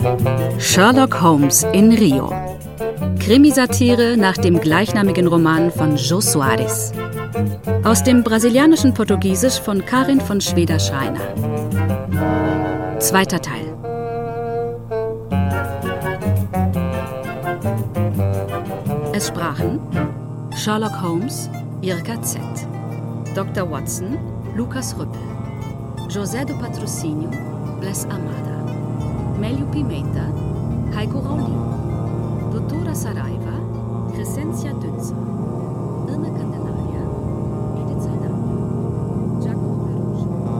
Sherlock Holmes in Rio. Krimisatire nach dem gleichnamigen Roman von Jô Soares. Aus dem brasilianischen Portugiesisch von Karin von Schweder-Schreiner. Zweiter Teil. Es sprachen Sherlock Holmes, Irka Z., Dr. Watson, Lukas Rüppel, José do Patrocínio, Bless Amada, Mélio Pimenta, Heiko Raulin, Doutora Saraiva, Crescencia